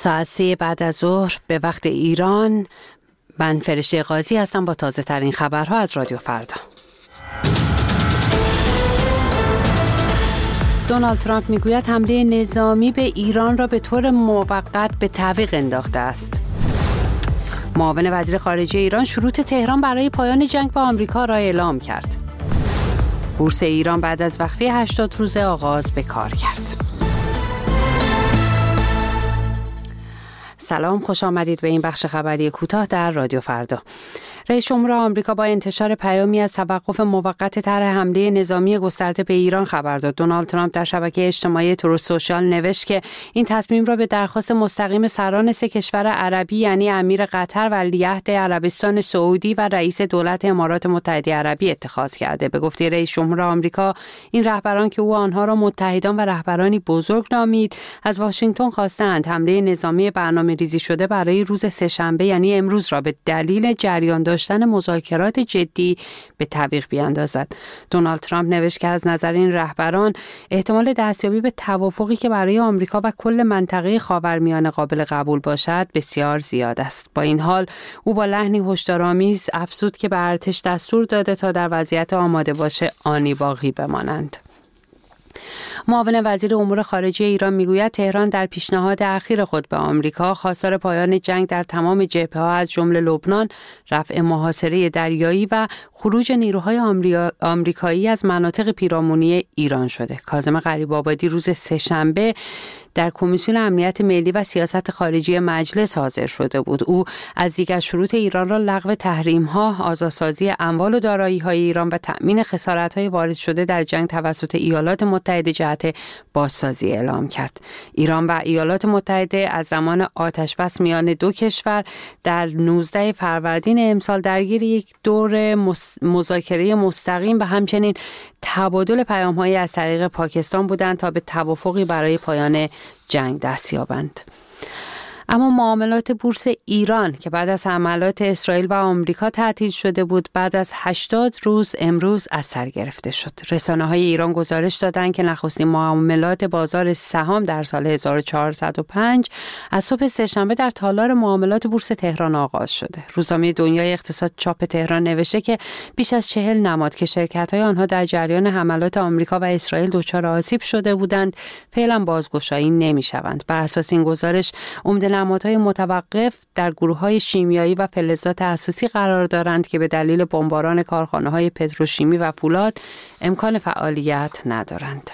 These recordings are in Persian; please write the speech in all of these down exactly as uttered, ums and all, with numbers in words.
ساعت سه بعد از ظهر به وقت ایران. من فرشته قاضی هستم با تازه ترین خبرها از رادیو فردا. دونالد ترامپ میگوید حمله نظامی به ایران را به طور موقت به تعویق انداخته است. معاون وزیر خارجه ایران شروط تهران برای پایان جنگ با آمریکا را اعلام کرد. بورس ایران بعد از وقفه هشتاد روزه آغاز به کار کرد. سلام، خوش آمدید به این بخش خبری کوتاه در رادیو فردا. رئیس جمهور آمریکا با انتشار پیامی از توقف موقت طرح حمله نظامی گسترده به ایران خبر داد. دونالد ترامپ در شبکه اجتماعی تروث سوشال نوشت که این تصمیم را به درخواست مستقیم سران سه کشور عربی یعنی امیر قطر، ولیعهد عربستان سعودی و رئیس دولت امارات متحده عربی اتخاذ کرده. به گفته رئیس جمهور آمریکا، این رهبران که او آنها را متحدان و رهبرانی بزرگ نامید، از واشنگتن خواستند حمله نظامی برنامه‌ریزی شده برای روز سه‌شنبه یعنی امروز را به دلیل جریان داشتن مذاکرات جدی به تعویق بیاندازد. دونالد ترامپ نوشت که از نظر این رهبران احتمال دستیابی به توافقی که برای آمریکا و کل منطقه خاورمیانه قابل قبول باشد بسیار زیاد است. با این حال او با لحنی هشدارآمیز افزود که به ارتش دستور داده تا در وضعیت آماده باشه آنی باقی بمانند. معاون وزیر امور خارجه ایران میگوید تهران در پیشنهاد اخیر خود به آمریکا خواستار پایان جنگ در تمام جبهه‌ها از جمله لبنان، رفع محاصره دریایی و خروج نیروهای آمریکایی از مناطق پیرامونی ایران شده. کاظم غریب‌آبادی روز سه‌شنبه در کمیسیون امنیت ملی و سیاست خارجی مجلس حاضر شده بود. او از دیگر شروط ایران را لغو تحریم‌ها، آزادسازی اموال و دارایی‌های ایران و تأمین خسارت‌های وارد شده در جنگ توسط ایالات متحده جهت بازسازی اعلام کرد. ایران و ایالات متحده از زمان آتش‌بس میان دو کشور در نوزده فروردین امسال درگیر یک دور مذاکره مستقیم و همچنین تبادل پیام‌هایی از طریق پاکستان بودند تا به توافقی برای پایان جنگ دست یابند. اما معاملات بورس ایران که بعد از حملات اسرائیل و آمریکا تعطیل شده بود، بعد از هشتاد روز امروز از سر گرفته شد. رسانه‌های ایران گزارش دادند که نخستین معاملات بازار سهام در سال هزار و چهارصد و پنج از صبح سه‌شنبه در تالار معاملات بورس تهران آغاز شده. روزنامه دنیای اقتصاد چاپ تهران نوشته که بیش از چهل نماد که شرکت‌های آنها در جریان حملات آمریکا و اسرائیل دچار آسیب شده بودند، فعلا بازگشایی نمی‌شوند. بر اساس این گزارش، عمده نمادهای متوقف در گروه‌های شیمیایی و فلزات اساسی قرار دارند که به دلیل بمباران کارخانه‌های پتروشیمی و فولاد امکان فعالیت ندارند.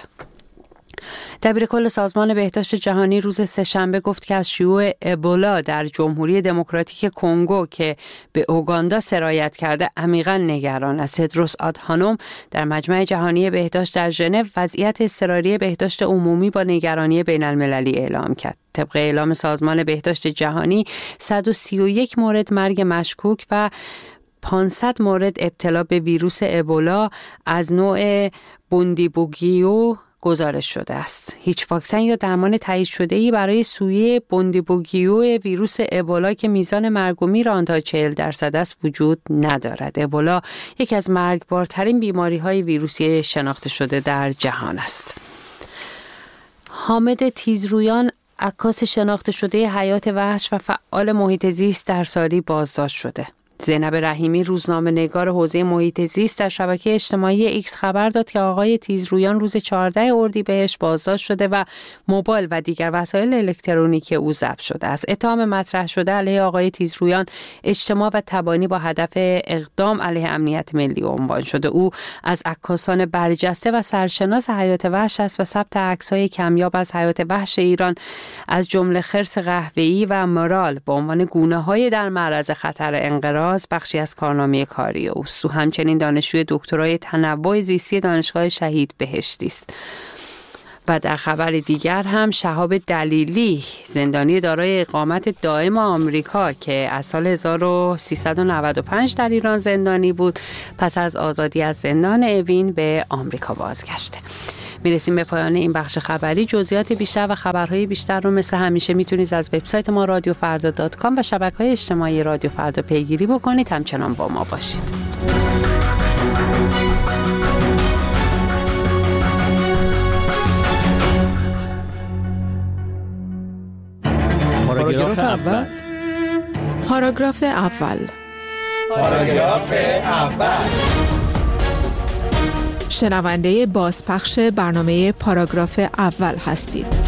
دبیرکل سازمان بهداشت جهانی روز سه‌شنبه گفت که از شیوع ابولا در جمهوری دموکراتیک کنگو که به اوگاندا سرایت کرده عمیقاً نگران است. تدروس آدهانوم در مجمع جهانی بهداشت در ژنو وضعیت اضطراری بهداشت عمومی با نگرانی بین‌المللی اعلام کرد. طبق اعلام سازمان بهداشت جهانی، صد و سی و یک مورد مرگ مشکوک و پانصد مورد ابتلا به ویروس ابولا از نوع بوندیبوگیو گزارش شده است. هیچ واکسن یا درمان تایید شده‌ای برای سویه بوندیبوگیو ویروس ابولا که میزان مرگ و میر آن تا چهل درصد است وجود ندارد. ابولا یکی از مرگبارترین بیماری‌های ویروسی شناخته شده در جهان است. حامد تیزرویان، عکاس شناخته شده حیات وحش و فعال محیط زیست در ساری بازداشت شده. زینب رحیمی، روزنامه‌نگار حوزه محیط زیست، در شبکه اجتماعی ایکس خبر داد که آقای تیزرویان روز چهاردهم اردیبهشت بازداشت شده و موبایل و دیگر وسایل الکترونیکی او ضبط شده است. اتهام مطرح شده علیه آقای تیزرویان اجتماع و تبانی با هدف اقدام علیه امنیت ملی عنوان شده. او از عکاسان برجسته و سرشناس حیات وحش است و ثبت عکس‌های کمیاب از حیات وحش ایران از جمله خرس قهوه‌ای و مرال به عنوان گونه‌های در معرض خطر انقراض بخشی از کارنامه کاری اوست. او همچنین دانشجوی دکترای تنوع زیستی دانشگاه شهید بهشتی است. و در خبر دیگر هم شهاب دلیلی، زندانی دارای اقامت دائم آمریکا که از سال هزار و سیصد و نود و پنج در ایران زندانی بود، پس از آزادی از زندان اوین به آمریکا بازگشته. میرسیم به پایان این بخش خبری. جزئیات بیشتر و خبرهای بیشتر رو مثل همیشه میتونید از وبسایت ما رادیو فردا دات کام و شبکه‌های اجتماعی رادیو فردا پیگیری بکنید. همچنان با ما باشید. پاراگراف اول. پاراگراف اول. پاراگراف اول. شنونده بازپخش برنامه پاراگراف اول هستید.